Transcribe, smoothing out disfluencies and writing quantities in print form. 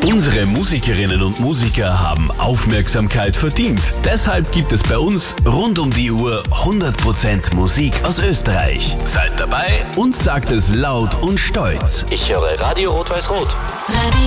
Unsere Musikerinnen und Musiker haben Aufmerksamkeit verdient. Deshalb gibt es bei uns rund um die Uhr 100% Musik aus Österreich. Seid dabei und sagt es laut und stolz. Ich höre Radio Rot-Weiß-Rot.